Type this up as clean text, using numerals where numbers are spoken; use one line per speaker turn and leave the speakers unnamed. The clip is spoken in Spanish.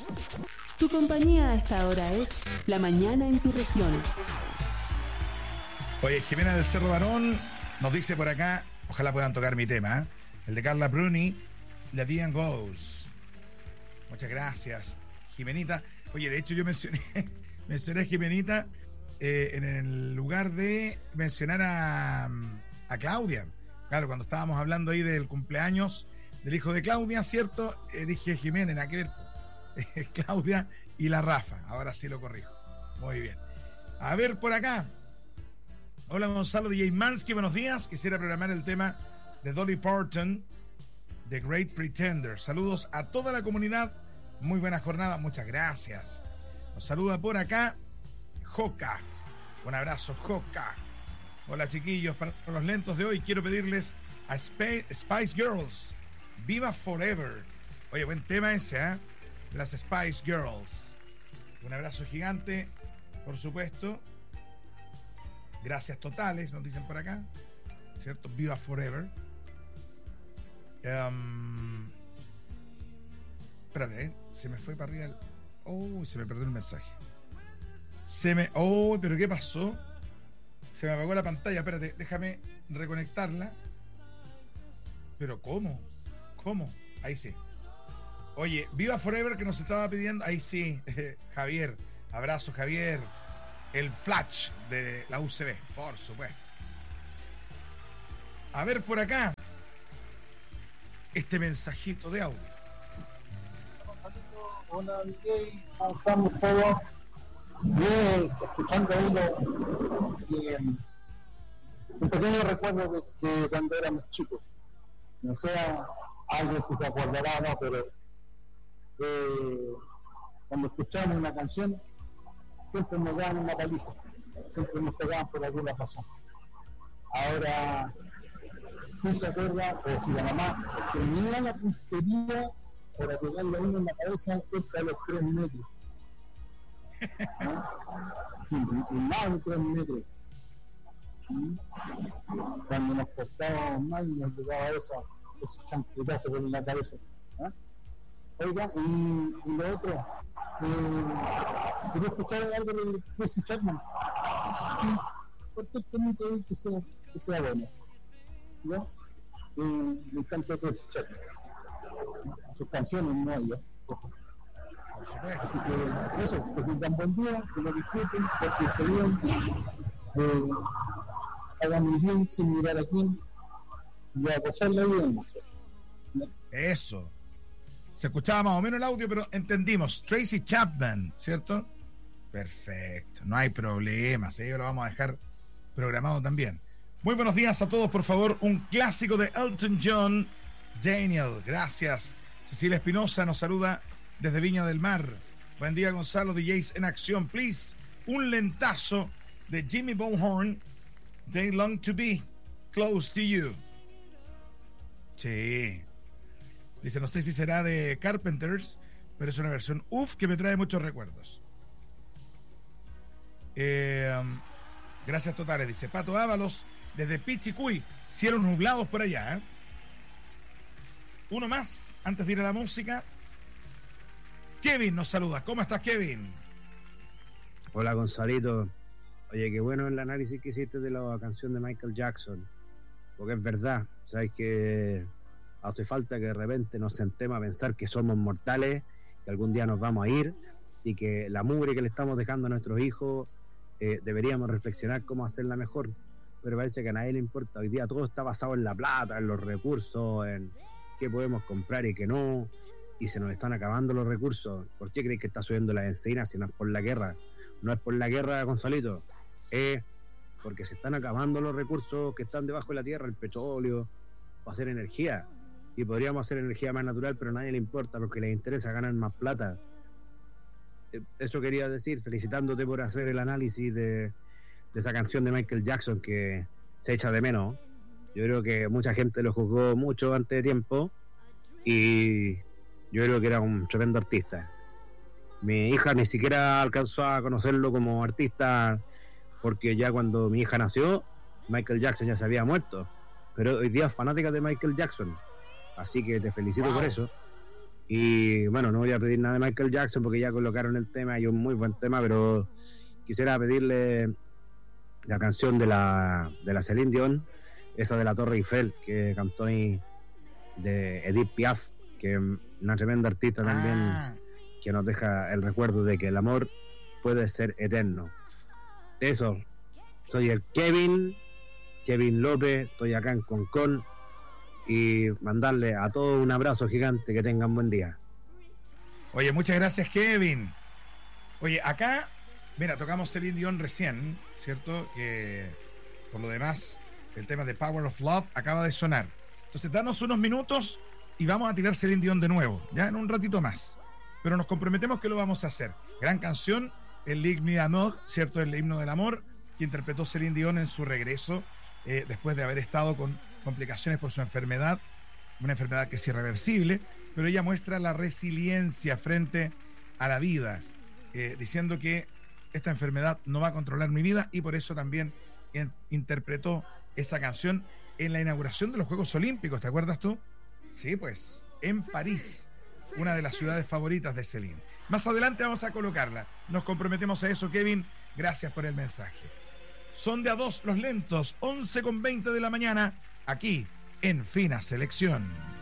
Tu compañía a esta hora es La Mañana en tu región.
Oye, Jimena del Cerro Barón nos dice por acá, ojalá puedan tocar mi tema, ¿eh? El de Carla Bruni, La Vie en Goes. Muchas gracias, Jimenita. Oye, de hecho yo mencioné a Jimenita en el lugar de mencionar a Claudia. Claro, cuando estábamos hablando ahí del cumpleaños del hijo de Claudia, ¿cierto? Dije Jiménez, nada que ver. Claudia y la Rafa. Ahora sí lo corrijo. Muy bien. A ver, por acá. Hola, Gonzalo DJ Mansky, buenos días. Quisiera programar el tema de Dolly Parton, The Great Pretender. Saludos a toda la comunidad. Muy buena jornada. Muchas gracias. Nos saluda por acá Joca. Un abrazo, Joca. Hola, chiquillos. Para los lentos de hoy quiero pedirles a Spice Girls, Viva Forever. Oye, buen tema ese, ¿eh? Las Spice Girls. Un abrazo gigante, por supuesto. Gracias totales, nos dicen por acá. ¿Cierto? Viva Forever. Espérate, se me fue para arriba se me perdió el mensaje. ¿Pero qué pasó? Se me apagó la pantalla. Espérate, déjame reconectarla. ¿Pero cómo? Ahí sí. Oye, Viva Forever que nos estaba pidiendo. Ahí sí, Javier. Abrazo, Javier. El Flash de la UCB, por supuesto. A ver por acá. Este mensajito de audio.
Hola, DJ. ¿Cómo estamos todos? Bien, escuchando ahí un pequeño recuerdo de cuando éramos chicos. No sé, alguien si se acordará, no, pero cuando escuchamos una canción siempre nos daban una paliza, siempre nos pegaban por alguna razón. Ahora, ¿quién se acuerda? O si la mamá tenía la puntería para pegarle a uno en la cabeza cerca de los 3 metros. ¿No? Sí, más de 3 metros. ¿Sí? Cuando nos portábamos mal nos llegaba esos chancletazos por la cabeza. ¿Ah? Oiga, y lo otro, quería escuchar algo de Tracy Chapman. Perfectamente que sea bueno. ¿No? Me encanta Tracy Chapman. Sus canciones no hay, así que eso, que tengan buen día, que lo disfruten, porque se bien, hagan muy bien sin mirar a quién y a gozarla bien.
Eso. Se escuchaba más o menos el audio, pero entendimos. Tracy Chapman, ¿cierto? Perfecto, no hay problema, ¿sí? Lo vamos a dejar programado también. Muy buenos días a todos, por favor. Un clásico de Elton John, Daniel. Gracias. Cecilia Espinosa nos saluda desde Viña del Mar. Buen día, Gonzalo, DJs en acción, please. Un lentazo de Jimmy Bonhorn, They Long to Be Close to You. Sí. Dice, no sé si será de Carpenters, pero es una versión que me trae muchos recuerdos. Gracias totales, dice Pato Ábalos, desde Pichicuy, cielos nublados por allá. Uno más, antes de ir a la música. Kevin nos saluda. ¿Cómo estás, Kevin?
Hola, Gonzalito. Oye, qué bueno el análisis que hiciste de la canción de Michael Jackson, porque es verdad, sabes que hace falta que de repente nos sentemos a pensar que somos mortales, que algún día nos vamos a ir y que la mugre que le estamos dejando a nuestros hijos deberíamos reflexionar cómo hacerla mejor, pero parece que a nadie le importa. Hoy día todo está basado en la plata, en los recursos, en qué podemos comprar y qué no, y se nos están acabando los recursos. ¿Por qué crees que está subiendo la benzina si no es por la guerra? No es por la guerra, Gonzalito, porque se están acabando los recursos que están debajo de la tierra, el petróleo, para hacer energía. Y podríamos hacer energía más natural, pero a nadie le importa porque les interesa ganar más plata. Eso quería decir, felicitándote por hacer el análisis de esa canción de Michael Jackson que se echa de menos. Yo creo que mucha gente lo juzgó mucho antes de tiempo y yo creo que era un tremendo artista. Mi hija ni siquiera alcanzó a conocerlo como artista porque ya cuando mi hija nació, Michael Jackson ya se había muerto. Pero hoy día es fanática de Michael Jackson. Así que te felicito por eso. Y bueno, no voy a pedir nada de Michael Jackson porque ya colocaron el tema, y un muy buen tema, pero quisiera pedirle la canción de la Celine Dion, esa de la Torre Eiffel, que cantó ahí, de Edith Piaf, que es una tremenda artista también, que nos deja el recuerdo de que el amor puede ser eterno. Eso, soy el Kevin López, estoy acá en Concón, y mandarle a todos un abrazo gigante, que tengan buen día.
Oye, muchas gracias, Kevin. Oye, acá, mira, tocamos Celine Dion recién, ¿cierto? Que por lo demás, el tema de Power of Love acaba de sonar. Entonces, danos unos minutos y vamos a tirar Celine Dion de nuevo, ya en un ratito más. Pero nos comprometemos que lo vamos a hacer. Gran canción, el L'Hymne d'Amour, ¿cierto? El himno del amor, que interpretó Celine Dion en su regreso, después de haber estado con complicaciones por su enfermedad, una enfermedad que es irreversible, pero ella muestra la resiliencia frente a la vida, diciendo que esta enfermedad no va a controlar mi vida, y por eso también interpretó esa canción en la inauguración de los Juegos Olímpicos, ¿te acuerdas tú? Sí, pues, en París, una de las ciudades favoritas de Celine. Más adelante vamos a colocarla, nos comprometemos a eso, Kevin, gracias por el mensaje. Son de a dos los lentos, 11:20 de la mañana, aquí en Fina Selección.